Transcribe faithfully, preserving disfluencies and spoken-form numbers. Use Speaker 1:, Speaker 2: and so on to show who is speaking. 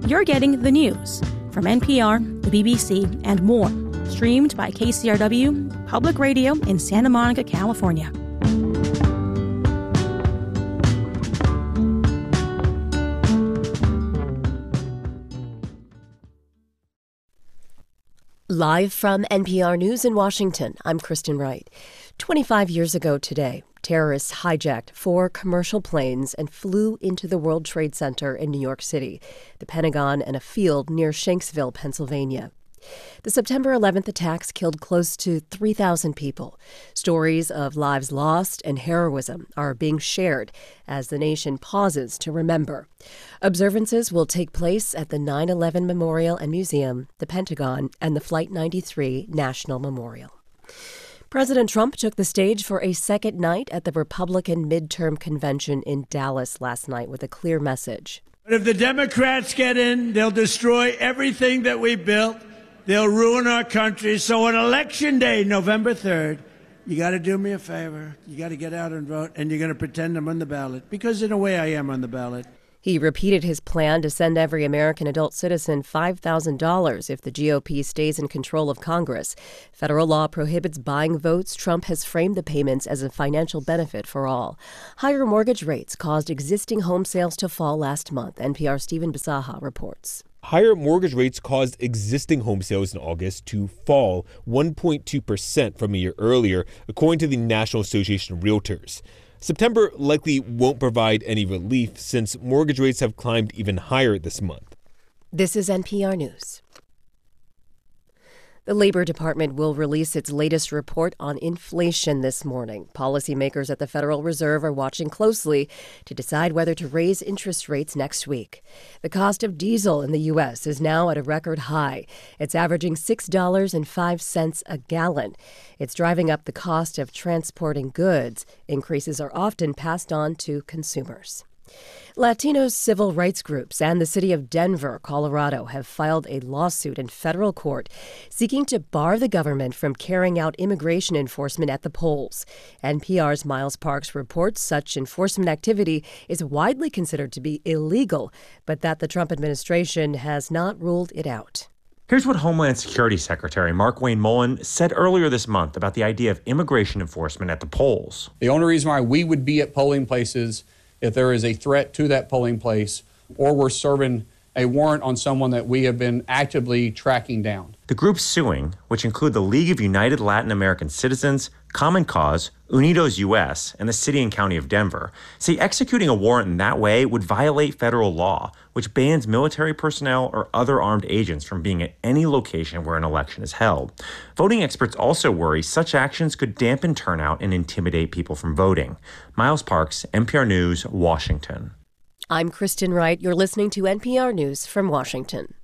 Speaker 1: you're getting the news from N P R, the B B C, and more, streamed by K C R W Public Radio in Santa Monica, California.
Speaker 2: Live from N P R News in Washington, I'm Kristen Wright. twenty-five years ago today, terrorists hijacked four commercial planes and flew into the World Trade Center in New York City, the Pentagon, and a field near Shanksville, Pennsylvania. The September eleventh attacks killed close to three thousand people. Stories of lives lost and heroism are being shared as the nation pauses to remember. Observances will take place at the nine eleven Memorial and Museum, the Pentagon, and the Flight ninety-three National Memorial. President Trump took the stage for a second night at the Republican midterm convention in Dallas last night with a clear message.
Speaker 3: But if the Democrats get in, they'll destroy everything that we built. They'll ruin our country. So on Election Day, November third, you got to do me a favor. You got to get out and vote, and you're going to pretend I'm on the ballot, because in a way I am on the ballot.
Speaker 2: He repeated his plan to send every American adult citizen five thousand dollars if the G O P stays in control of Congress. Federal law prohibits buying votes. Trump has framed the payments as a financial benefit for all. Higher mortgage rates caused existing home sales to fall last month. N P R's Stephen Bisaha reports.
Speaker 4: Higher mortgage rates caused existing home sales in August to fall one point two percent from a year earlier, according to the National Association of Realtors. September likely won't provide any relief since mortgage rates have climbed even higher this month.
Speaker 2: This is N P R News. The Labor Department will release its latest report on inflation this morning. Policymakers at the Federal Reserve are watching closely to decide whether to raise interest rates next week. The cost of diesel in the U S is now at a record high. It's averaging six dollars and five cents a gallon. It's driving up the cost of transporting goods. Increases are often passed on to consumers. Latino civil rights groups and the city of Denver, Colorado, have filed a lawsuit in federal court seeking to bar the government from carrying out immigration enforcement at the polls. N P R's Miles Parks reports such enforcement activity is widely considered to be illegal, but that the Trump administration has not ruled it out.
Speaker 5: Here's what Homeland Security Secretary Markwayne Mullin said earlier this month about the idea of immigration enforcement at the polls.
Speaker 6: The only reason why we would be at polling places if there is a threat to that polling place, or we're serving a warrant on someone that we have been actively tracking down.
Speaker 5: The groups suing, which include the League of United Latin American Citizens, Common Cause, Unidos U S, and the City and County of Denver, say executing a warrant in that way would violate federal law, which bans military personnel or other armed agents from being at any location where an election is held. Voting experts also worry such actions could dampen turnout and intimidate people from voting. Miles Parks, N P R News, Washington.
Speaker 2: I'm Kristen Wright. You're listening to N P R News from Washington.